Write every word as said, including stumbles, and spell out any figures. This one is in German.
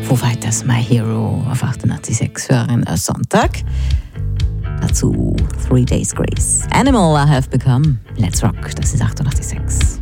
Foo Fighters, My Hero auf achtundachtzig Komma sechs für einen Sonntag. Dazu Three Days Grace. Animal I Have Become. Let's Rock, das ist achtundachtzig Komma sechs.